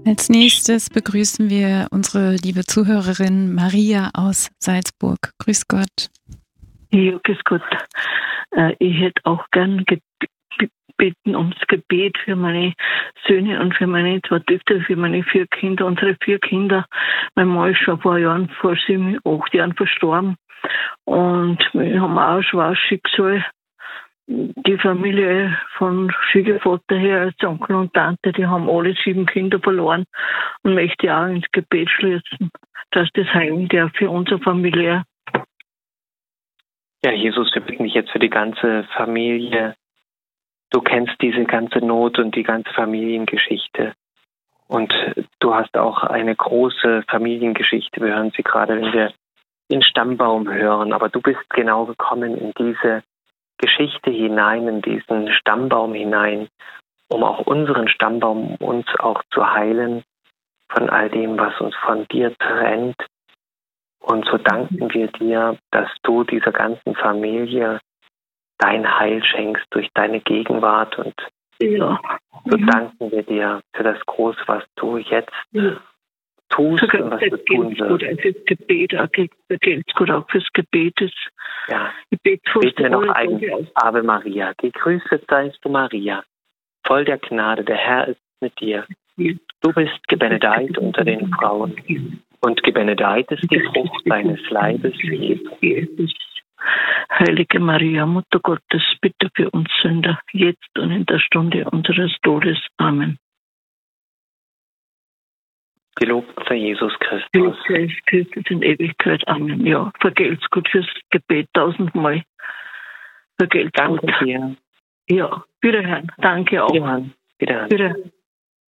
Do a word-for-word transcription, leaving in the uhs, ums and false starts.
Als nächstes begrüßen wir unsere liebe Zuhörerin Maria aus Salzburg. Grüß Gott. Ja, grüß Gott. Ich hätte auch gern gebeten ums Gebet für meine Söhne und für meine zwei Töchter, für meine vier Kinder, unsere vier Kinder. Mein Mann ist schon vor Jahren, vor sieben, acht Jahren verstorben. Und wir haben auch ein schweres Schicksal. Die Familie von Schwiegervater her, als Onkel und Tante, die haben alle sieben Kinder verloren und möchte auch ins Gebet schließen, dass das heilen darf für unsere Familie. Ja, Jesus, wir bitten dich jetzt für die ganze Familie. Du kennst diese ganze Not und die ganze Familiengeschichte. Und du hast auch eine große Familiengeschichte. Wir hören sie gerade, wenn wir den Stammbaum hören. Aber du bist genau gekommen in diese Geschichte hinein, in diesen Stammbaum hinein, um auch unseren Stammbaum, uns auch zu heilen von all dem, was uns von dir trennt. Und so danken wir dir, dass du dieser ganzen Familie dein Heil schenkst durch deine Gegenwart. Und ja. so danken wir dir für das Große, was du jetzt ja. tust und was du tun wirst. Gut, fürs Gebet, auch gilt gut auch fürs Gebet. Ja, ich bete mir noch ein Ave Maria. Gegrüßet seist du, Maria, voll der Gnade, der Herr ist mit dir. Du bist gebenedeit unter den Frauen und gebenedeit ist die Frucht deines Leibes, Jesus. Heilige Maria, Mutter Gottes, bitte für uns Sünder, jetzt und in der Stunde unseres Todes. Amen. Gelobt sei Jesus Christus. Gelobt sei Christus in Ewigkeit. Amen. Ja, vergelt's gut fürs Gebet tausendmal. Vergelt's Danke gut. dir. Ja, wiederhören. Danke auch. Wiederhören. Wiederhören. Wiederhören.